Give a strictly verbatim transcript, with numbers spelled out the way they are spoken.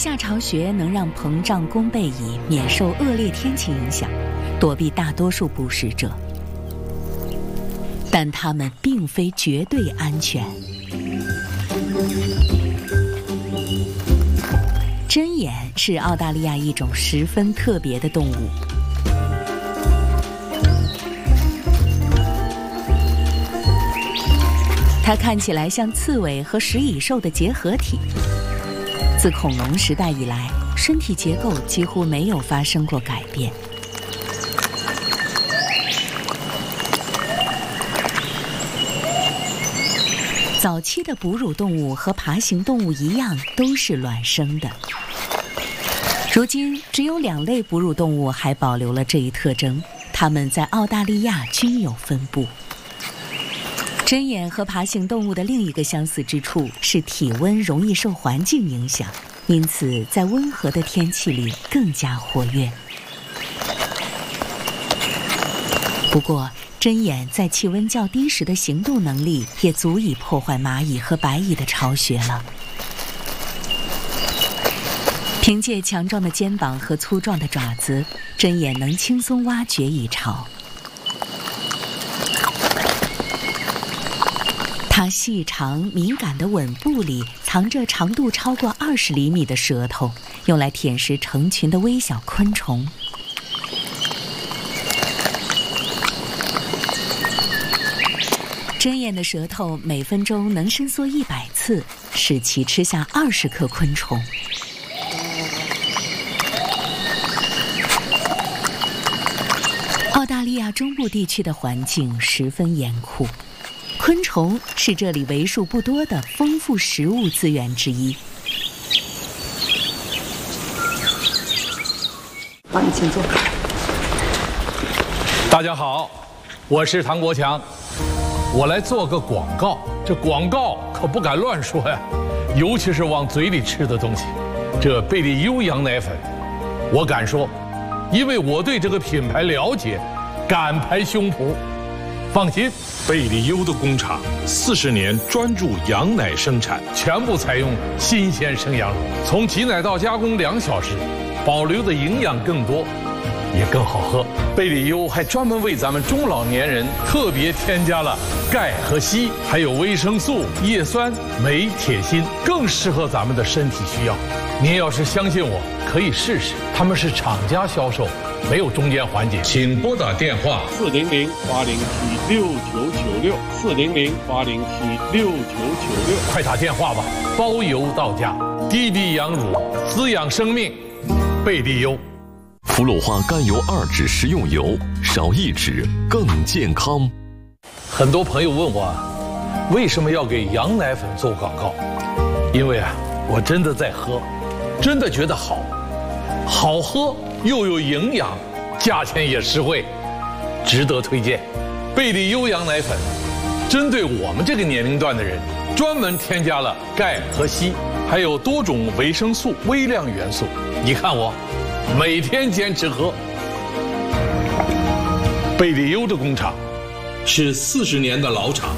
下巢穴能让膨胀弓背蚁免受恶劣天气影响，躲避大多数捕食者，但它们并非绝对安全。针眼是澳大利亚一种十分特别的动物。它看起来像刺猬和食蚁兽的结合体。自恐龙时代以来，身体结构几乎没有发生过改变。早期的哺乳动物和爬行动物一样，都是卵生的。如今，只有两类哺乳动物还保留了这一特征，它们在澳大利亚均有分布。针眼和爬行动物的另一个相似之处是体温容易受环境影响，因此在温和的天气里更加活跃。不过，针眼在气温较低时的行动能力也足以破坏蚂蚁和白蚁的巢穴了。凭借强壮的肩膀和粗壮的爪子，针眼能轻松挖掘蚁巢。它细长敏感的吻部里藏着长度超过二十厘米的舌头，用来舔食成群的微小昆虫。针眼的舌头每分钟能伸缩一百次，使其吃下二十克昆虫。澳大利亚中部地区的环境十分严酷。昆虫是这里为数不多的丰富食物资源之一。 好，你请坐。 大家好，我是唐国强，我来做个广告。这广告可不敢乱说呀，尤其是往嘴里吃的东西。这贝利优羊奶粉，我敢说，因为我对这个品牌了解，敢拍胸脯。放心， 贝利优的工厂四十年专注羊奶生产， 全部采用新鲜生羊乳，从挤奶到加工两小时，保留的营养更多，也更好喝。贝利优还专门为咱们中老年人特别添加了钙和硒，还有维生素、叶酸、镁、铁、锌，更适合咱们的身体需要。您要是相信我，可以试试。他们是厂家销售，没有中间环节。请拨打电话四零零八零七六九九六四零零八零七六九九六， 快打电话吧，包邮到家。低低羊乳，滋养生命，贝利优。 氟氯化甘油二酯食用油，少一酯更健康。 很多朋友问我，为什么要给羊奶粉做广告？因为啊，我真的在喝，真的觉得好，好喝又有营养，价钱也实惠，值得推荐。贝利优羊奶粉针对我们这个年龄段的人，专门添加了钙和硒，还有多种维生素、微量元素。你看我每天坚持喝。贝利优的工厂是四十年的老厂，